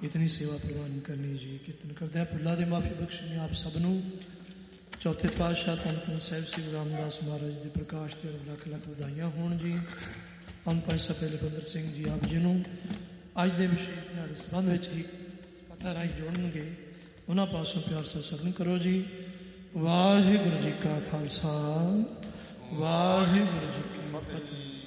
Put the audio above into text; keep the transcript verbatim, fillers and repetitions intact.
इतनी सेवा प्रवान करनी जी। कीर्तन करते हैं भुल्ला दे माफी बख्शनी आप सबनों। चौथे पातशाह धन धन साहिब श्री गुरु रामदास महाराज के प्रकाश के लख लख बधाइयां होण जी। हम पंच सपेले बंदर सिंह जी आप जी नूं अज दे विशेष दिहाड़े संबंध विच ही कथा राही जोड़नगे, उन्हां पासों प्यार सा सरन करो जी। वाहिगुरू जी का खालसा वाहिगुरू जी की फतेह।